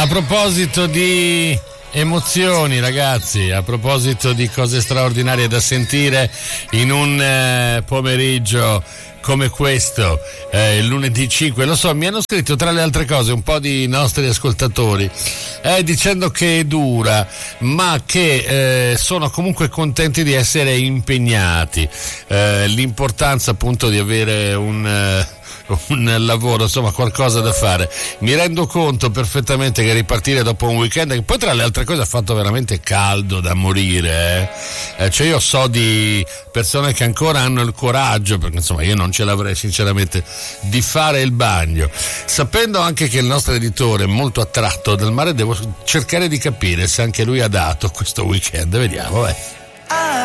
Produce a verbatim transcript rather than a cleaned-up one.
A proposito di emozioni, ragazzi, a proposito di cose straordinarie da sentire in un eh, pomeriggio come questo, eh, il lunedì cinque, lo so, mi hanno scritto tra le altre cose un po' di nostri ascoltatori eh, dicendo che è dura, ma che eh, sono comunque contenti di essere impegnati, eh, l'importanza appunto di avere un eh, un lavoro, insomma qualcosa da fare. Mi rendo conto perfettamente che ripartire dopo un weekend, che poi tra le altre cose ha fatto veramente caldo da morire, eh? Eh, cioè io so di persone che ancora hanno il coraggio, perché insomma io non ce l'avrei sinceramente, di fare il bagno. Sapendo anche che il nostro editore è molto attratto dal mare, devo cercare di capire se anche lui ha dato questo weekend, vediamo, eh.